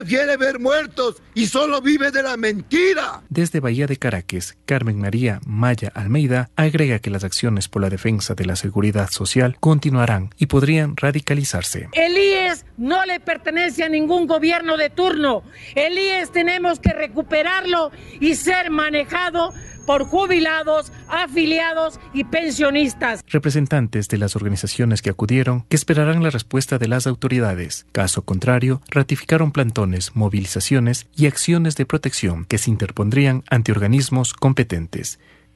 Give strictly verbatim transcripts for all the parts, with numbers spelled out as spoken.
Quiere ver muertos y solo vive de la mentira. Desde Bahía de Caracas, Carmen María Maya Almeida agrega que las acciones por la defensa de la seguridad social continuarán y podrían radicalizarse. El I E S no le pertenece a ningún gobierno de turno. El I E S tenemos que recuperarlo y ser manejado por jubilados, afiliados y pensionistas. Representantes de las organizaciones que acudieron que esperarán la respuesta de las autoridades. Caso contrario, ratificaron plantones, movilizaciones y acciones de protección que se interpondrían ante organismos competentes.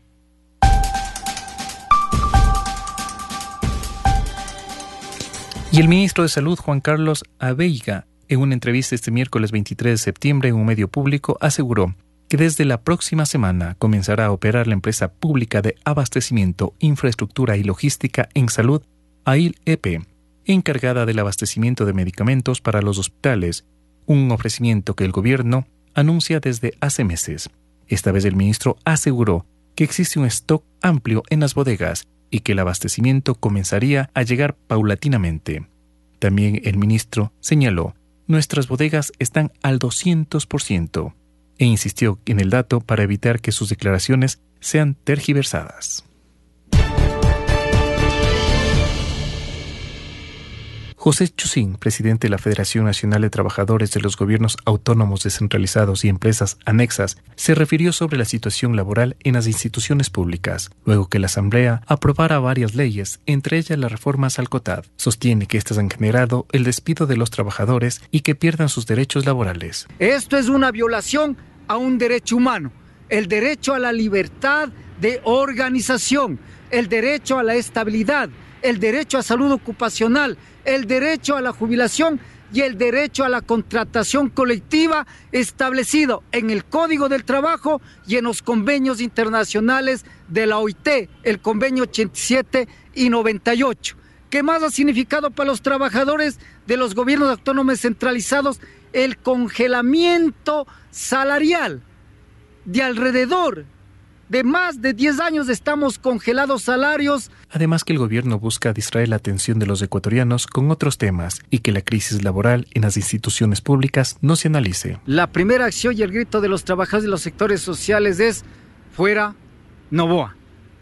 Y el ministro de Salud, Juan Carlos Abeiga, en una entrevista este miércoles veintitrés de septiembre en un medio público, aseguró que desde la próxima semana comenzará a operar la empresa pública de abastecimiento, infraestructura y logística en salud, A I L E P, encargada del abastecimiento de medicamentos para los hospitales, un ofrecimiento que el gobierno anuncia desde hace meses. Esta vez el ministro aseguró que existe un stock amplio en las bodegas y que el abastecimiento comenzaría a llegar paulatinamente. También el ministro señaló, nuestras bodegas están al doscientos por ciento. E insistió en el dato para evitar que sus declaraciones sean tergiversadas. José Chusín, presidente de la Federación Nacional de Trabajadores de los Gobiernos Autónomos Descentralizados y Empresas Anexas, se refirió sobre la situación laboral en las instituciones públicas, luego que la Asamblea aprobara varias leyes, entre ellas las reformas al COTAD. Sostiene que estas han generado el despido de los trabajadores y que pierdan sus derechos laborales. Esto es una violación a un derecho humano, el derecho a la libertad de organización, el derecho a la estabilidad, el derecho a salud ocupacional, el derecho a la jubilación y el derecho a la contratación colectiva establecido en el Código del Trabajo y en los convenios internacionales de la O I T, el convenio ochenta y siete y noventa y ocho. ¿Qué más ha significado para los trabajadores de los gobiernos autónomos centralizados? El congelamiento salarial de alrededor de más de diez años estamos congelados salarios. Además que el gobierno busca distraer la atención de los ecuatorianos con otros temas y que la crisis laboral en las instituciones públicas no se analice. La primera acción y el grito de los trabajadores de los sectores sociales es fuera Noboa.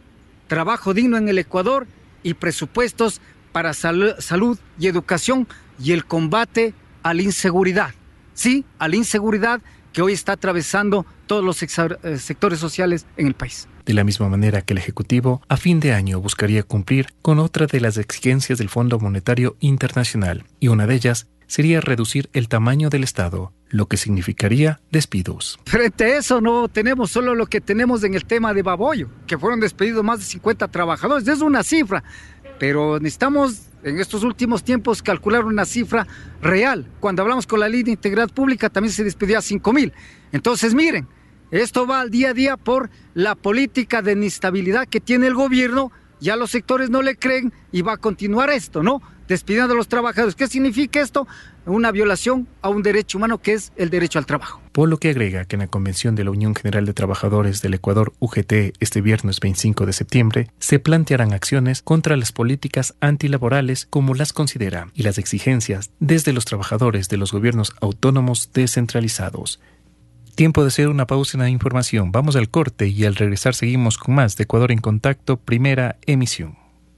Trabajo digno en el Ecuador y presupuestos para sal- salud y educación y el combate a la inseguridad. Sí, a la inseguridad que hoy está atravesando todos los sectores sociales en el país. De la misma manera que el Ejecutivo, a fin de año buscaría cumplir con otra de las exigencias del Fondo Monetario Internacional, y una de ellas sería reducir el tamaño del Estado, lo que significaría despidos. Frente a eso no tenemos solo lo que tenemos en el tema de Baboyo, que fueron despedidos más de cincuenta trabajadores, es una cifra, pero necesitamos en estos últimos tiempos calcular una cifra real. Cuando hablamos con la Ley de Integridad Pública también se despidió a cinco mil. Entonces miren, esto va al día a día por la política de inestabilidad que tiene el gobierno, ya los sectores no le creen y va a continuar esto, ¿no? Despidiendo a los trabajadores. ¿Qué significa esto? Una violación a un derecho humano que es el derecho al trabajo. Por lo que agrega que en la convención de la Unión General de Trabajadores del Ecuador, U G T, este viernes veinticinco de septiembre, se plantearán acciones contra las políticas antilaborales como las considera y las exigencias desde los trabajadores de los gobiernos autónomos descentralizados. Tiempo de hacer una pausa en la información. Vamos al corte y al regresar seguimos con más de Ecuador en Contacto, primera emisión.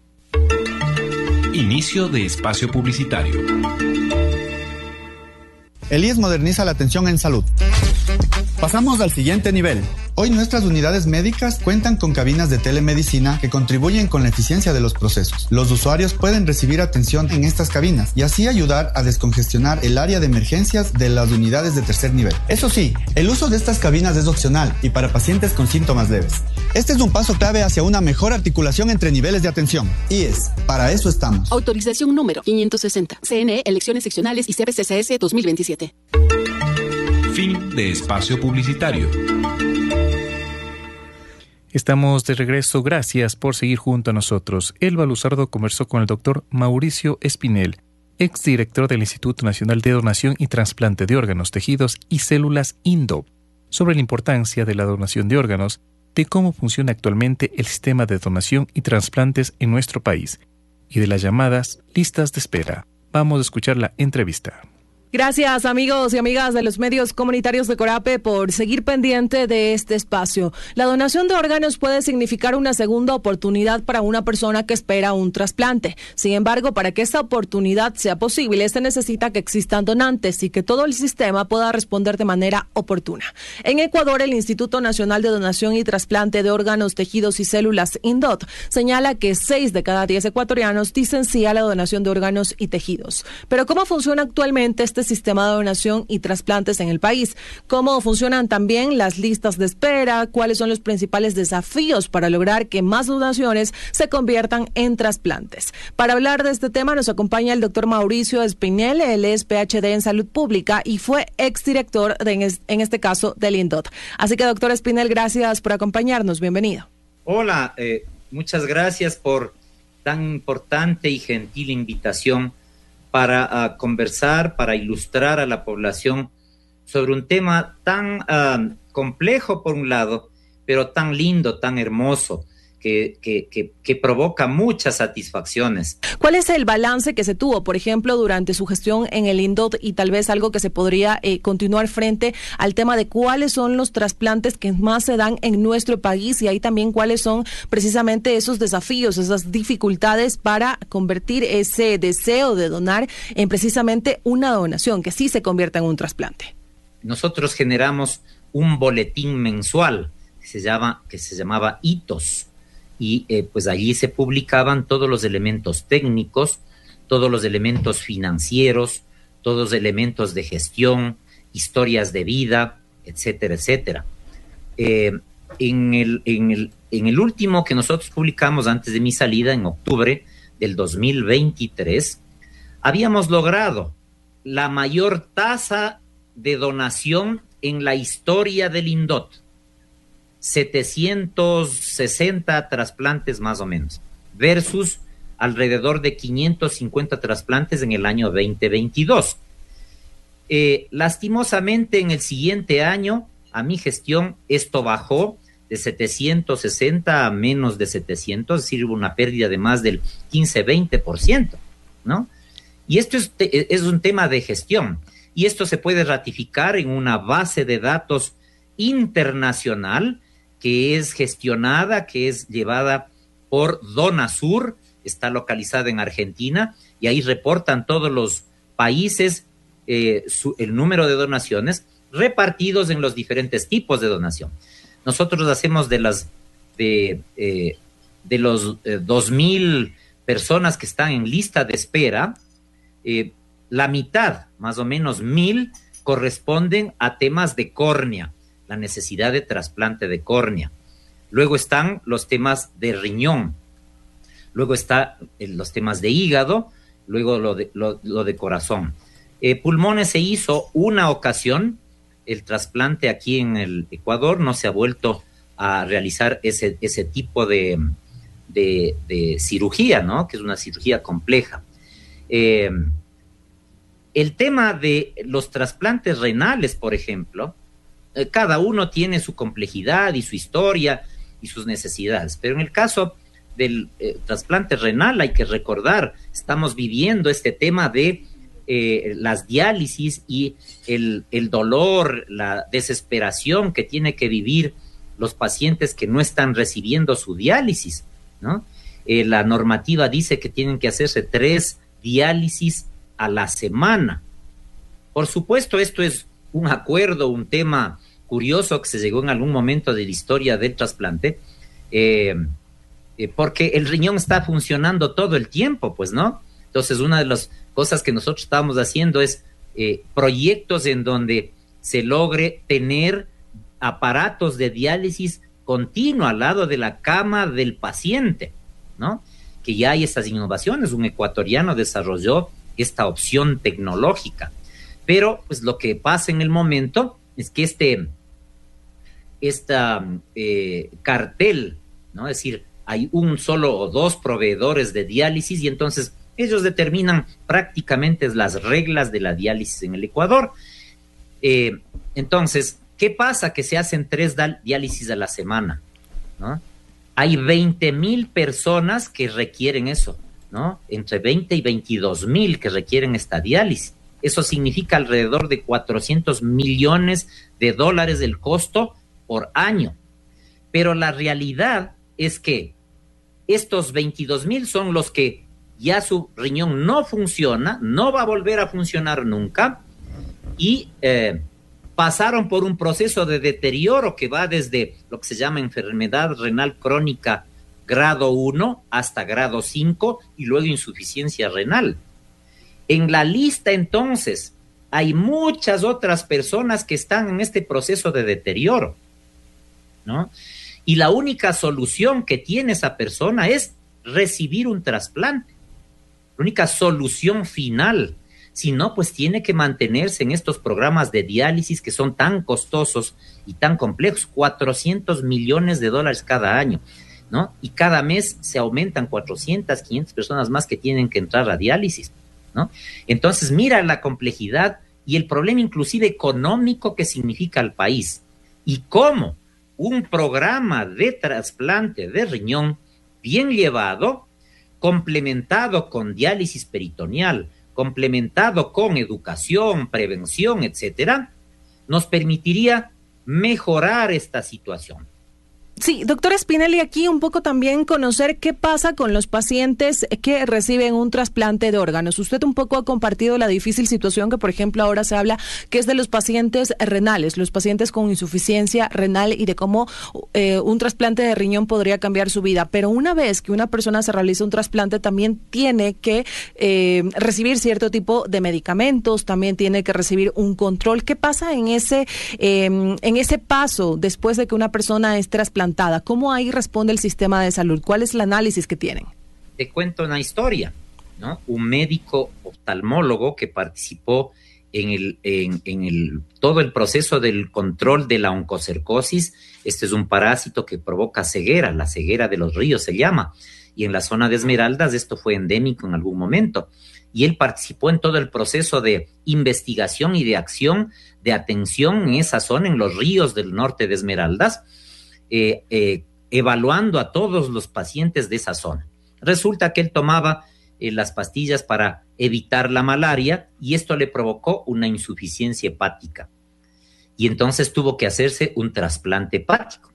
Inicio de espacio publicitario. El I E S moderniza la atención en salud. Pasamos al siguiente nivel. Hoy nuestras unidades médicas cuentan con cabinas de telemedicina que contribuyen con la eficiencia de los procesos. Los usuarios pueden recibir atención en estas cabinas y así ayudar a descongestionar el área de emergencias de las unidades de tercer nivel. Eso sí, el uso de estas cabinas es opcional y para pacientes con síntomas leves. Este es un paso clave hacia una mejor articulación entre niveles de atención. I E S, para eso estamos. Autorización número quinientos sesenta. C N E, elecciones seccionales y C P C C S dos mil veintisiete. Fin de espacio publicitario. Estamos de regreso. Gracias por seguir junto a nosotros. Elba Luzardo conversó con el doctor Mauricio Espinel, exdirector del Instituto Nacional de Donación y Trasplante de Órganos, Tejidos y Células INDOP, sobre la importancia de la donación de órganos, de cómo funciona actualmente el sistema de donación y trasplantes en nuestro país y de las llamadas listas de espera. Vamos a escuchar la entrevista. Gracias, amigos y amigas de los medios comunitarios de Corape, por seguir pendiente de este espacio. La donación de órganos puede significar una segunda oportunidad para una persona que espera un trasplante. Sin embargo, para que esta oportunidad sea posible, se necesita que existan donantes y que todo el sistema pueda responder de manera oportuna. En Ecuador, el Instituto Nacional de Donación y Trasplante de Órganos, Tejidos y Células, INDOT, señala que seis de cada diez ecuatorianos dicen sí a la donación de órganos y tejidos. Pero ¿cómo funciona actualmente este sistema de donación y trasplantes en el país? ¿Cómo funcionan también las listas de espera? ¿Cuáles son los principales desafíos para lograr que más donaciones se conviertan en trasplantes? Para hablar de este tema nos acompaña el doctor Mauricio Espinel. Él es P H D en Salud Pública y fue exdirector de, en este caso del INDOT. Así que, doctor Espinel, gracias por acompañarnos. Bienvenido. Hola, eh, muchas gracias por tan importante y gentil invitación para uh, conversar, para ilustrar a la población sobre un tema tan uh, complejo por un lado, pero tan lindo, tan hermoso, que, que, que, que provoca muchas satisfacciones. ¿Cuál es el balance que se tuvo, por ejemplo, durante su gestión en el INDOT y tal vez algo que se podría eh, continuar frente al tema de cuáles son los trasplantes que más se dan en nuestro país y ahí también cuáles son precisamente esos desafíos, esas dificultades para convertir ese deseo de donar en precisamente una donación, que sí se convierta en un trasplante? Nosotros generamos un boletín mensual que se llama, que se llamaba Hitos. Y eh, pues allí se publicaban todos los elementos técnicos, todos los elementos financieros, todos los elementos de gestión, historias de vida, etcétera, etcétera. Eh, en, el, en, el, en el último que nosotros publicamos antes de mi salida, en octubre del dos mil veintitrés, habíamos logrado la mayor tasa de donación en la historia del INDOT. setecientos sesenta trasplantes más o menos, versus alrededor de quinientos cincuenta trasplantes en el año veinte veintidós. Eh, lastimosamente, en el siguiente año, a mi gestión, esto bajó de setecientos sesenta a menos de setecientos, es decir, hubo una pérdida de más del quince a veinte por ciento, ¿no? Y esto es, es un tema de gestión, y esto se puede ratificar en una base de datos internacional que es gestionada, que es llevada por DonaSur, está localizada en Argentina, y ahí reportan todos los países eh, su, el número de donaciones repartidos en los diferentes tipos de donación. Nosotros hacemos de las de, eh, de los eh, dos mil personas que están en lista de espera, eh, la mitad, más o menos mil, corresponden a temas de córnea, la necesidad de trasplante de córnea. Luego están los temas de riñón, luego están los temas de hígado, luego lo de, lo, lo de corazón. Eh, pulmones se hizo una ocasión, el trasplante aquí en el Ecuador no se ha vuelto a realizar ese, ese tipo de, de, de cirugía, ¿no? Que es una cirugía compleja. Eh, el tema de los trasplantes renales, por ejemplo, cada uno tiene su complejidad y su historia y sus necesidades, pero en el caso del eh, trasplante renal hay que recordar, estamos viviendo este tema de eh, las diálisis y el, el dolor, la desesperación que tiene que vivir los pacientes que no están recibiendo su diálisis, ¿no? Eh, la normativa dice que tienen que hacerse tres diálisis a la semana. Por supuesto, esto es un acuerdo, un tema curioso que se llegó en algún momento de la historia del trasplante, eh, eh, porque el riñón está funcionando todo el tiempo, pues, ¿no? Entonces, una de las cosas que nosotros estábamos haciendo es eh, proyectos en donde se logre tener aparatos de diálisis continuo al lado de la cama del paciente, ¿no? Que ya hay estas innovaciones, un ecuatoriano desarrolló esta opción tecnológica. Pero pues lo que pasa en el momento es que este esta, eh, cartel, ¿no? Es decir, hay un solo o dos proveedores de diálisis y entonces ellos determinan prácticamente las reglas de la diálisis en el Ecuador. Eh, entonces, ¿qué pasa? Que se hacen tres diálisis a la semana, ¿no? Hay veinte mil personas que requieren eso, ¿no? Entre veinte y veintidós mil que requieren esta diálisis. Eso significa alrededor de cuatrocientos millones de dólares del costo por año. Pero la realidad es que estos veintidós mil son los que ya su riñón no funciona, no va a volver a funcionar nunca, y eh, pasaron por un proceso de deterioro que va desde lo que se llama enfermedad renal crónica grado uno hasta grado cinco y luego insuficiencia renal. En la lista, entonces, hay muchas otras personas que están en este proceso de deterioro, ¿no? Y la única solución que tiene esa persona es recibir un trasplante. La única solución final. Si no, pues tiene que mantenerse en estos programas de diálisis que son tan costosos y tan complejos, cuatrocientos millones de dólares cada año, ¿no? Y cada mes se aumentan cuatrocientas, quinientas personas más que tienen que entrar a diálisis, ¿no? Entonces, mira la complejidad y el problema inclusive económico que significa al país y cómo un programa de trasplante de riñón bien llevado, complementado con diálisis peritoneal, complementado con educación, prevención, etcétera, nos permitiría mejorar esta situación. Sí, doctora Spinelli, aquí un poco también conocer qué pasa con los pacientes que reciben un trasplante de órganos. Usted un poco ha compartido la difícil situación que, por ejemplo, ahora se habla que es de los pacientes renales, los pacientes con insuficiencia renal y de cómo eh, un trasplante de riñón podría cambiar su vida. Pero una vez que una persona se realiza un trasplante, también tiene que eh, recibir cierto tipo de medicamentos, también tiene que recibir un control. ¿Qué pasa en ese, eh, en ese paso después de que una persona es trasplantada? ¿Cómo ahí responde el sistema de salud? ¿Cuál es el análisis que tienen? Te cuento una historia, ¿no? Un médico oftalmólogo que participó en el, en, en el todo el proceso del control de la oncocercosis. Este es un parásito que provoca ceguera, la ceguera de los ríos se llama, y en la zona de Esmeraldas esto fue endémico en algún momento. Y él participó en todo el proceso de investigación y de acción, de atención en esa zona, en los ríos del norte de Esmeraldas, Eh, eh, evaluando a todos los pacientes de esa zona. Resulta que él tomaba eh, las pastillas para evitar la malaria y esto le provocó una insuficiencia hepática. Y entonces tuvo que hacerse un trasplante hepático.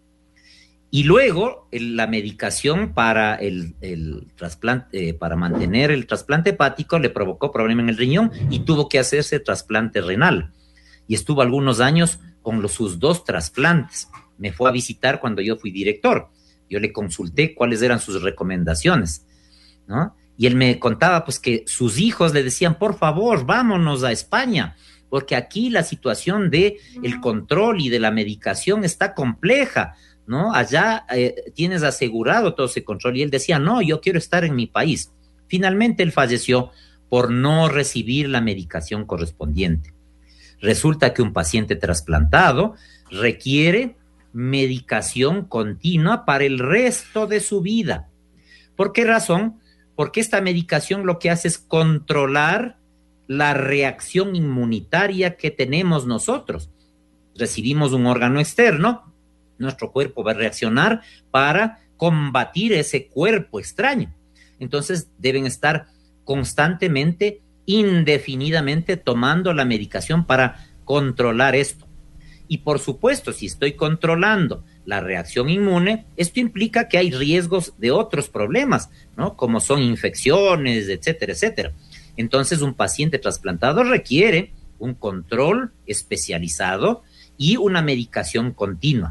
Y luego el, la medicación para, el, el trasplante, eh, para mantener el trasplante hepático le provocó problema en el riñón y tuvo que hacerse trasplante renal. Y estuvo algunos años con los, sus dos trasplantes. Me fue a visitar cuando yo fui director. Yo le consulté cuáles eran sus recomendaciones, ¿no? Y él me contaba pues que sus hijos le decían, por favor, vámonos a España, porque aquí la situación de el control y de la medicación está compleja, ¿no? Allá eh, tienes asegurado todo ese control. Y él decía, no, yo quiero estar en mi país. Finalmente él falleció por no recibir la medicación correspondiente. Resulta que un paciente trasplantado requiere medicación continua para el resto de su vida. ¿Por qué razón? Porque esta medicación lo que hace es controlar la reacción inmunitaria que tenemos nosotros. Recibimos un órgano externo, nuestro cuerpo va a reaccionar para combatir ese cuerpo extraño. Entonces deben estar constantemente, indefinidamente tomando la medicación para controlar esto. Y por supuesto, si estoy controlando la reacción inmune, esto implica que hay riesgos de otros problemas, ¿no? Como son infecciones, etcétera, etcétera. Entonces, un paciente trasplantado requiere un control especializado y una medicación continua.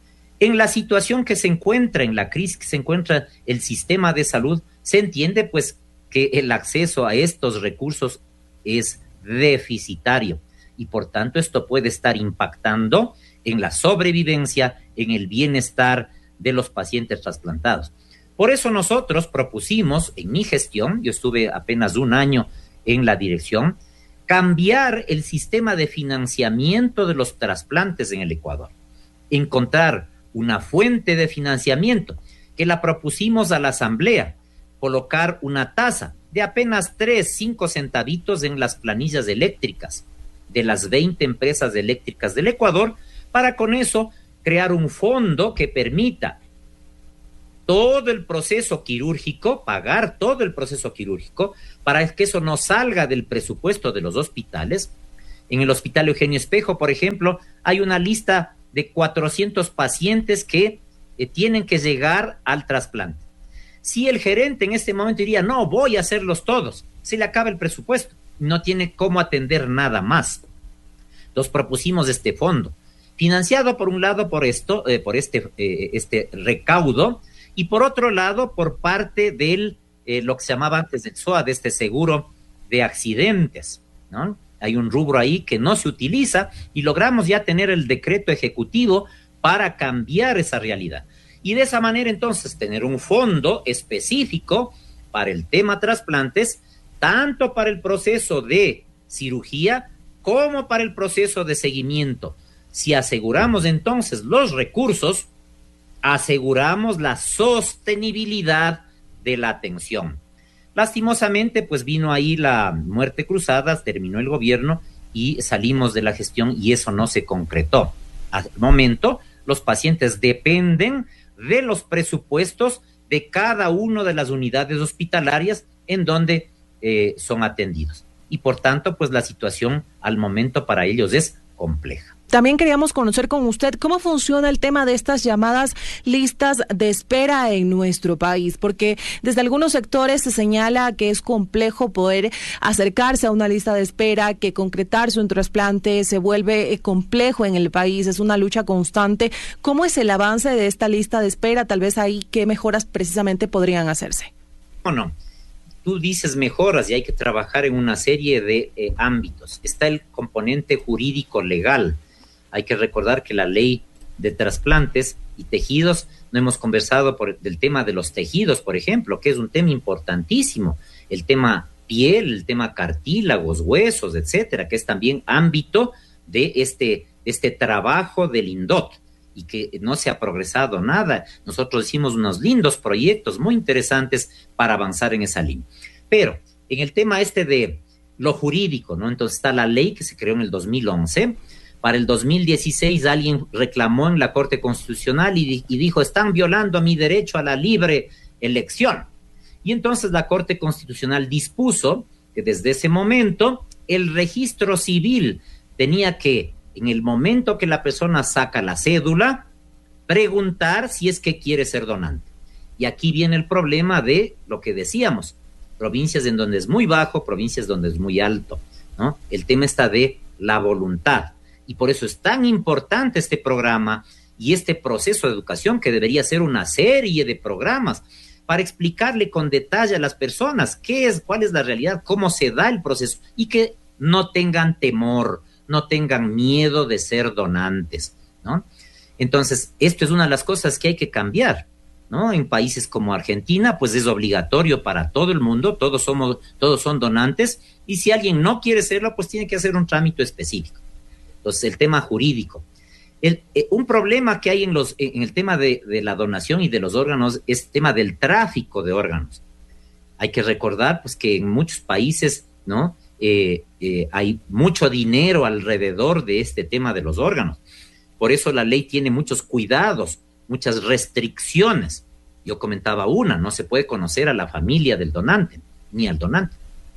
En la situación que se encuentra, en la crisis que se encuentra el sistema de salud, se entiende pues que el acceso a estos recursos es deficitario. Y por tanto esto puede estar impactando en la sobrevivencia, en el bienestar de los pacientes trasplantados. Por eso nosotros propusimos en mi gestión, yo estuve apenas un año en la dirección, cambiar el sistema de financiamiento de los trasplantes en el Ecuador. Encontrar una fuente de financiamiento que la propusimos a la Asamblea, colocar una tasa de apenas tres, cinco centavitos en las planillas eléctricas de las veinte empresas eléctricas del Ecuador, para con eso crear un fondo que permita todo el proceso quirúrgico, pagar todo el proceso quirúrgico, para que eso no salga del presupuesto de los hospitales. En el Hospital Eugenio Espejo, por ejemplo, hay una lista de cuatrocientos pacientes que eh, tienen que llegar al trasplante. Si el gerente en este momento diría, no, voy a hacerlos todos, se le acaba el presupuesto, no tiene cómo atender nada más. Entonces propusimos este fondo, financiado por un lado por esto, eh, por este, eh, este recaudo, y por otro lado por parte del, eh, lo que se llamaba antes del S O A, de este seguro de accidentes, ¿no? Hay un rubro ahí que no se utiliza y logramos ya tener el decreto ejecutivo para cambiar esa realidad. Y de esa manera entonces tener un fondo específico para el tema trasplantes, tanto para el proceso de cirugía como para el proceso de seguimiento. Si aseguramos entonces los recursos, aseguramos la sostenibilidad de la atención. Lastimosamente, pues vino ahí la muerte cruzada, terminó el gobierno y salimos de la gestión y eso no se concretó. Al momento, los pacientes dependen de los presupuestos de cada una de las unidades hospitalarias en donde eh, son atendidos. Y por tanto, pues la situación al momento para ellos es compleja. También queríamos conocer con usted cómo funciona el tema de estas llamadas listas de espera en nuestro país, porque desde algunos sectores se señala que es complejo poder acercarse a una lista de espera, que concretarse un trasplante se vuelve complejo en el país, es una lucha constante. ¿Cómo es el avance de esta lista de espera? Tal vez ahí, ¿qué mejoras precisamente podrían hacerse? Bueno, tú dices mejoras y hay que trabajar en una serie de eh, ámbitos. Está el componente jurídico legal. Hay que recordar que la ley de trasplantes y tejidos, no hemos conversado por del tema de los tejidos, por ejemplo, que es un tema importantísimo, el tema piel, el tema cartílagos, huesos, etcétera, que es también ámbito de este, este trabajo del INDOT y que no se ha progresado nada. Nosotros hicimos unos lindos proyectos muy interesantes para avanzar en esa línea. Pero en el tema este de lo jurídico, ¿no? Entonces está la ley que se creó en el dos mil once. Para el dos mil dieciséis alguien reclamó en la Corte Constitucional y, y dijo, están violando mi derecho a la libre elección. Y entonces la Corte Constitucional dispuso que desde ese momento el registro civil tenía que, en el momento que la persona saca la cédula, preguntar si es que quiere ser donante. Y aquí viene el problema de lo que decíamos, provincias en donde es muy bajo, provincias donde es muy alto, ¿no? El tema está de la voluntad. Y por eso es tan importante este programa y este proceso de educación, que debería ser una serie de programas para explicarle con detalle a las personas qué es, cuál es la realidad, cómo se da el proceso y que no tengan temor, no tengan miedo de ser donantes, ¿no? Entonces, esto es una de las cosas que hay que cambiar, ¿no? En países como Argentina, pues es obligatorio para todo el mundo, todos somos, todos son donantes, y si alguien no quiere serlo, pues tiene que hacer un trámite específico. Entonces, el tema jurídico. El, eh, un problema que hay en, los, en el tema de, de la donación y de los órganos es el tema del tráfico de órganos. Hay que recordar, pues, que en muchos países, ¿no? Eh, eh, hay mucho dinero alrededor de este tema de los órganos. Por eso la ley tiene muchos cuidados, muchas restricciones. Yo comentaba una, no se puede conocer a la familia del donante, ni al donante.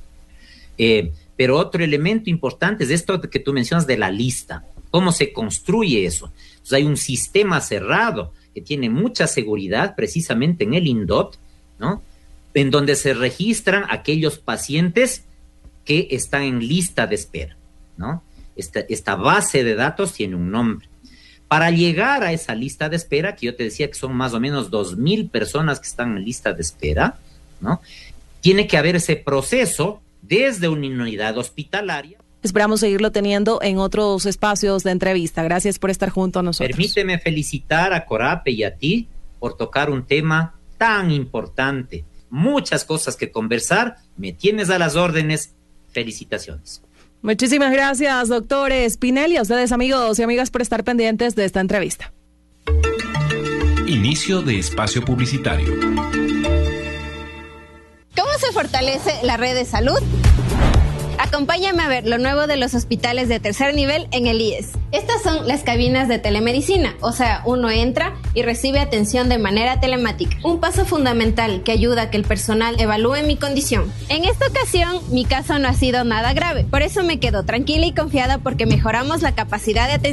Eh, pero otro elemento importante es esto que tú mencionas de la lista. ¿Cómo se construye eso? Entonces hay un sistema cerrado que tiene mucha seguridad, precisamente en el INDOT, ¿no? En donde se registran aquellos pacientes que están en lista de espera, ¿no? Esta, esta base de datos tiene un nombre. Para llegar a esa lista de espera, que yo te decía que son más o menos dos mil personas que están en lista de espera, ¿no? Tiene que haber ese proceso desde una unidad hospitalaria. Esperamos seguirlo teniendo en otros espacios de entrevista. Gracias por estar junto a nosotros. Permíteme felicitar a Corape y a ti por tocar un tema tan importante. Muchas cosas que conversar. Me tienes a las órdenes. Felicitaciones. Muchísimas gracias, doctor Espinel, y a ustedes, amigos y amigas, por estar pendientes de esta entrevista. Inicio de espacio publicitario. ¿Cómo se fortalece la red de salud? Acompáñame a ver lo nuevo de los hospitales de tercer nivel en el I E S. Estas son las cabinas de telemedicina, o sea, uno entra y recibe atención de manera telemática. Un paso fundamental que ayuda a que el personal evalúe mi condición. En esta ocasión, mi caso no ha sido nada grave. Por eso me quedo tranquila y confiada porque mejoramos la capacidad de atención